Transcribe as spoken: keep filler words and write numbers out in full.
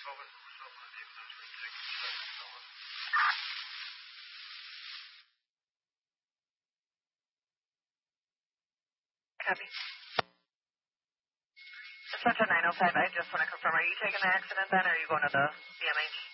Copy. Center nine oh five, I just want to confirm, are you taking the accident then, or are you going to the B M H?